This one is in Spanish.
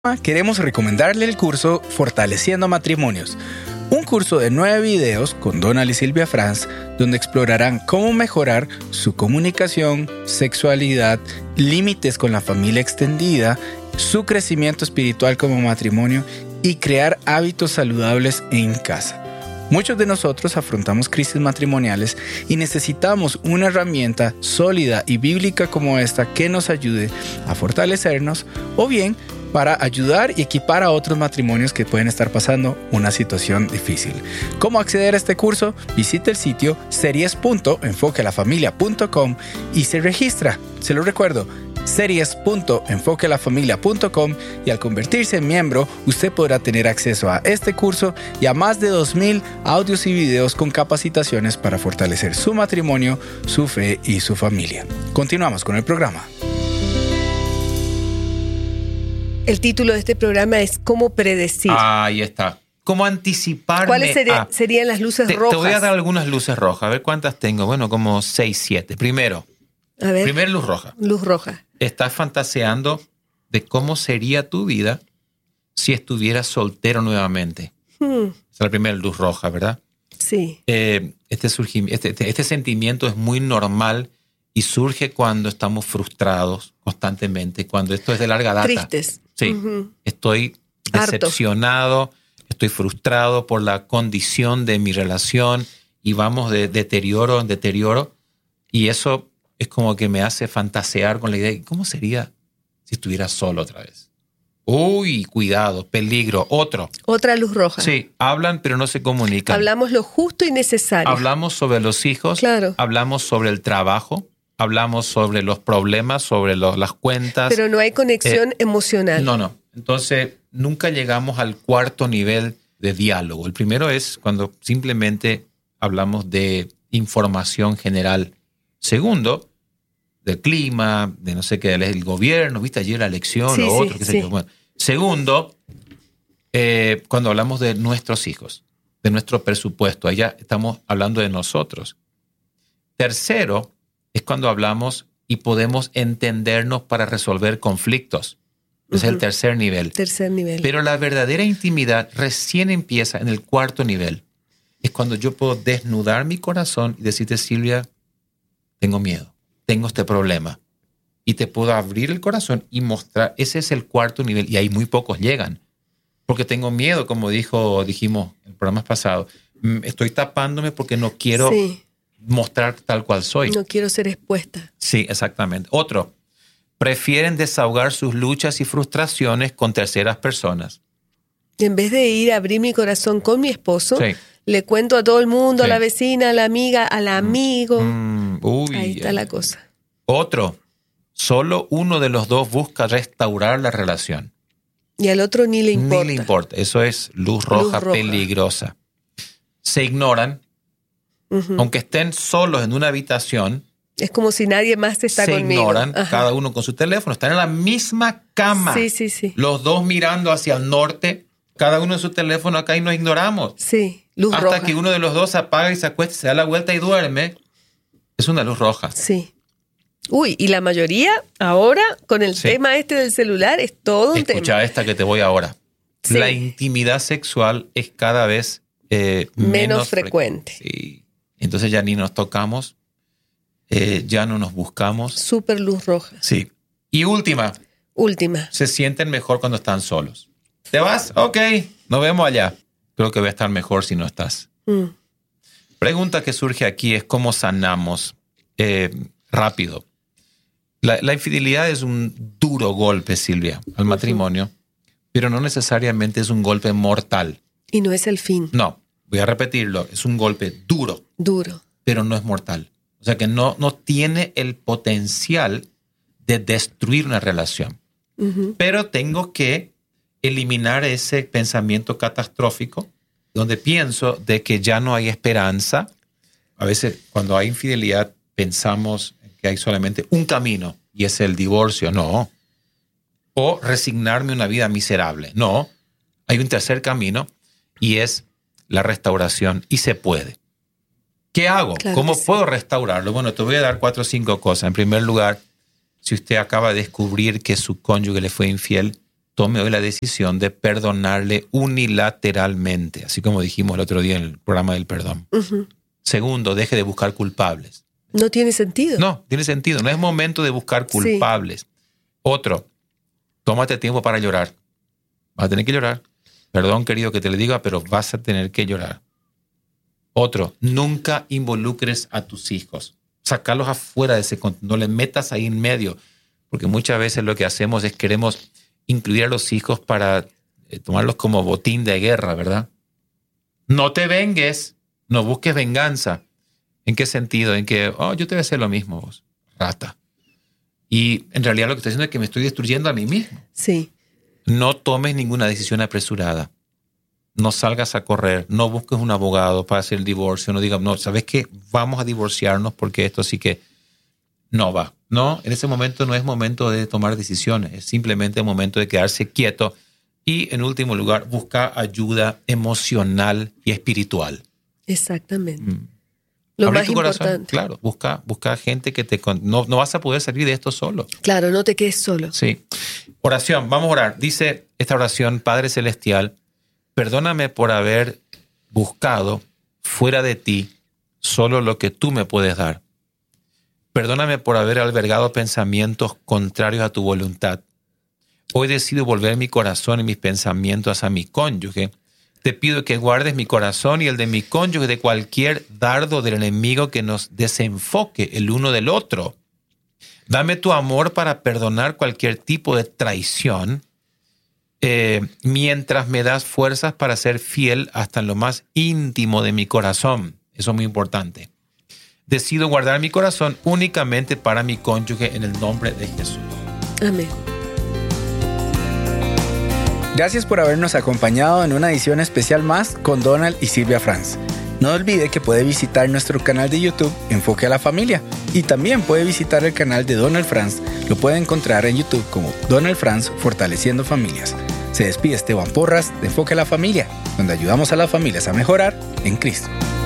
Queremos recomendarle el curso Fortaleciendo Matrimonios, un curso de 9 videos con Donald y Silvia Franz, donde explorarán cómo mejorar su comunicación, sexualidad, límites con la familia extendida, su crecimiento espiritual como matrimonio y crear hábitos saludables en casa. Muchos de nosotros afrontamos crisis matrimoniales y necesitamos una herramienta sólida y bíblica como esta que nos ayude a fortalecernos o bien para ayudar y equipar a otros matrimonios que pueden estar pasando una situación difícil. ¿Cómo acceder a este curso? Visite el sitio series.enfoquealafamilia.com y se registra. Se lo recuerdo, series.enfoquealafamilia.com, y al convertirse en miembro, usted podrá tener acceso a este curso y a más de 2,000 audios y videos con capacitaciones para fortalecer su matrimonio, su fe y su familia. Continuamos con el programa. El título de este programa es ¿Cómo predecir? Ahí está. ¿Cómo anticiparme? ¿Cuáles serían las luces rojas? Te voy a dar algunas luces rojas. A ver cuántas tengo. Bueno, como 6, 7. Primero. A ver. Primer luz roja. Luz roja. Estás fantaseando de cómo sería tu vida si estuvieras soltero nuevamente. Esa es la primera luz roja, ¿verdad? Sí. Este sentimiento es muy normal y surge cuando estamos frustrados constantemente, cuando esto es de larga data. Tristes. Sí. Estoy decepcionado, estoy frustrado por la condición de mi relación y vamos de deterioro en deterioro. Y eso es como que me hace fantasear con la idea de cómo sería si estuviera solo otra vez. Uy, cuidado, peligro. Otra luz roja. Sí, hablan pero no se comunican. Hablamos lo justo y necesario. Hablamos sobre los hijos, claro. Hablamos sobre el trabajo, hablamos sobre los problemas, sobre las cuentas. Pero no hay conexión emocional. No. Entonces, nunca llegamos al cuarto nivel de diálogo. El primero es cuando simplemente hablamos de información general. Segundo, del clima, de no sé qué, del gobierno, viste ayer la elección, sí, o otro, sí, qué sé yo. Bueno, segundo, cuando hablamos de nuestros hijos, de nuestro presupuesto, allá estamos hablando de nosotros. Tercero, es cuando hablamos y podemos entendernos para resolver conflictos. Ese es el tercer nivel. Pero la verdadera intimidad recién empieza en el cuarto nivel. Es cuando yo puedo desnudar mi corazón y decirte, Silvia, tengo miedo, tengo este problema. Y te puedo abrir el corazón y mostrar. Ese es el cuarto nivel y ahí muy pocos llegan. Porque tengo miedo, como dijimos en programas pasados. Estoy tapándome porque no quiero mostrar tal cual soy. No quiero ser expuesta. Sí, exactamente. Otro, prefieren desahogar sus luchas y frustraciones con terceras personas. En vez de ir a abrir mi corazón con mi esposo, le cuento a todo el mundo, a la vecina, a la amiga, al amigo. Ahí está la cosa. Otro, solo uno de los dos busca restaurar la relación. Y al otro ni le importa. Ni le importa. Eso es luz roja peligrosa. Se ignoran. Aunque estén solos en una habitación, es como si nadie más está conmigo. Se ignoran, cada uno con su teléfono. Están en la misma cama. Sí. Los dos mirando hacia el norte, cada uno en su teléfono acá y nos ignoramos. Sí, luz roja. Hasta que uno de los dos apaga y se acuesta, se da la vuelta y duerme. Es una luz roja. Sí. Uy, y la mayoría ahora, con el tema del celular, es todo un tema. Escucha esta que te voy ahora. Sí. La intimidad sexual es cada vez menos frecuente. Sí. Entonces ya ni nos tocamos, ya no nos buscamos. Súper luz roja. Sí. Y última. Se sienten mejor cuando están solos. ¿Te vas? Ok, nos vemos allá. Creo que voy a estar mejor si no estás. Pregunta que surge aquí es cómo sanamos rápido. La infidelidad es un duro golpe, Silvia, al matrimonio, pero no necesariamente es un golpe mortal. Y no es el fin. No. Voy a repetirlo, es un golpe duro, pero no es mortal. O sea que no tiene el potencial de destruir una relación. Pero tengo que eliminar ese pensamiento catastrófico donde pienso de que ya no hay esperanza. A veces cuando hay infidelidad pensamos que hay solamente un camino y es el divorcio. No. O resignarme a una vida miserable. No. Hay un tercer camino y es la restauración, y se puede. ¿Qué hago? Claro. ¿Cómo puedo restaurarlo? Bueno, te voy a dar 4 o 5 cosas. En primer lugar, si usted acaba de descubrir que su cónyuge le fue infiel, tome hoy la decisión de perdonarle unilateralmente, así como dijimos el otro día en el programa del perdón. Uh-huh. Segundo, deje de buscar culpables. No tiene sentido. No, tiene sentido. No es momento de buscar culpables. Sí. Otro, tómate tiempo para llorar. Vas a tener que llorar. Perdón, querido, que te lo diga, pero vas a tener que llorar. Otro, nunca involucres a tus hijos. Sacarlos afuera de ese contexto. No les metas ahí en medio. Porque muchas veces lo que hacemos es queremos incluir a los hijos para tomarlos como botín de guerra, ¿verdad? No te vengues. No busques venganza. ¿En qué sentido? En que, yo te voy a hacer lo mismo, vos, rata. Y en realidad lo que estoy haciendo es que me estoy destruyendo a mí mismo. Sí. No tomes ninguna decisión apresurada. No salgas a correr. No busques un abogado para hacer el divorcio. No digas, no, ¿sabes qué? Vamos a divorciarnos porque esto sí que no va. No, en ese momento no es momento de tomar decisiones. Es simplemente momento de quedarse quieto. Y en último lugar, busca ayuda emocional y espiritual. Exactamente. Lo Abre más tu corazón, importante. claro, busca gente que no vas a poder salir de esto solo. Claro, no te quedes solo. Sí. Oración, vamos a orar. Dice esta oración, Padre Celestial, perdóname por haber buscado fuera de ti solo lo que tú me puedes dar. Perdóname por haber albergado pensamientos contrarios a tu voluntad. Hoy decido volver mi corazón y mis pensamientos a mi cónyuge. Te pido que guardes mi corazón y el de mi cónyuge de cualquier dardo del enemigo que nos desenfoque el uno del otro. Dame tu amor para perdonar cualquier tipo de traición, mientras me das fuerzas para ser fiel hasta en lo más íntimo de mi corazón. Eso es muy importante. Decido guardar mi corazón únicamente para mi cónyuge en el nombre de Jesús. Amén. Gracias por habernos acompañado en una edición especial más con Donald y Silvia Franz. No olvide que puede visitar nuestro canal de YouTube Enfoque a la Familia y también puede visitar el canal de Donald Franz. Lo puede encontrar en YouTube como Donald Franz Fortaleciendo Familias. Se despide Esteban Porras de Enfoque a la Familia, donde ayudamos a las familias a mejorar en Cristo.